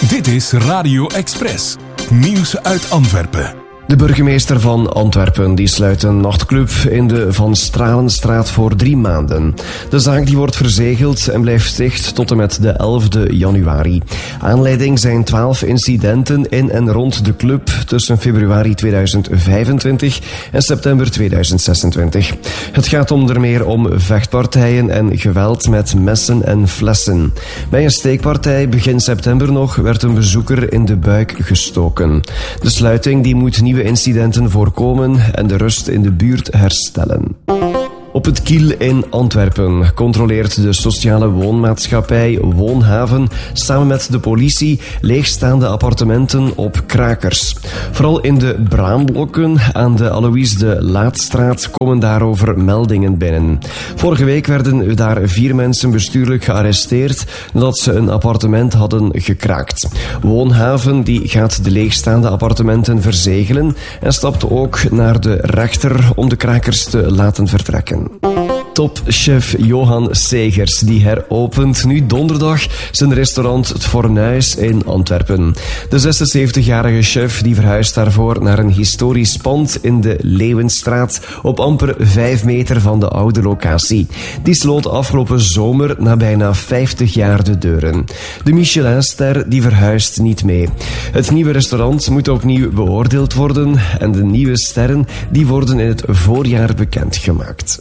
Dit is Radio Express. Nieuws uit Antwerpen. De burgemeester van Antwerpen die sluit een nachtclub in de Van Stralenstraat voor 3 maanden. De zaak die wordt verzegeld en blijft dicht tot en met de 11e januari. Aanleiding zijn 12 incidenten in en rond de club tussen februari 2025 en september 2026. Het gaat onder meer om vechtpartijen en geweld met messen en flessen. Bij een steekpartij begin september nog werd een bezoeker in de buik gestoken. De sluiting die moet nieuwe incidenten voorkomen en de rust in de buurt herstellen. Op het Kiel in Antwerpen controleert de sociale woonmaatschappij Woonhaven samen met de politie leegstaande appartementen op krakers. Vooral in de Braamblokken aan de Alois de Laatstraat komen daarover meldingen binnen. Vorige week werden daar 4 mensen bestuurlijk gearresteerd nadat ze een appartement hadden gekraakt. Woonhaven die gaat de leegstaande appartementen verzegelen en stapt ook naar de rechter om de krakers te laten vertrekken. Topchef Johan Segers die heropent nu donderdag zijn restaurant Het Fornuis in Antwerpen. De 76-jarige chef die verhuist daarvoor naar een historisch pand in de Leeuwenstraat op amper 5 meter van de oude locatie. Die sloot afgelopen zomer na bijna 50 jaar de deuren. De Michelinster die verhuist niet mee. Het nieuwe restaurant moet opnieuw beoordeeld worden en de nieuwe sterren die worden in het voorjaar bekendgemaakt.